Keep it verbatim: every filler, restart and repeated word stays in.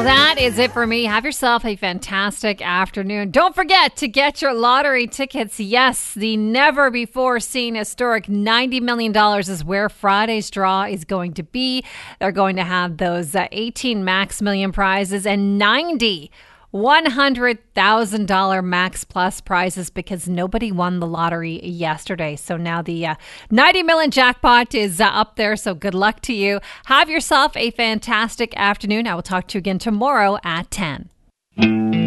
that is it for me. Have yourself a fantastic afternoon. Don't forget to get your lottery tickets. Yes, the never-before-seen historic ninety million dollars is where Friday's draw is going to be. They're going to have those uh, eighteen Max Million prizes and ninety one hundred thousand dollars Max Plus prizes because nobody won the lottery yesterday. So now the uh, ninety million jackpot is uh, up there. So good luck to you. Have yourself a fantastic afternoon. I will talk to you again tomorrow at ten.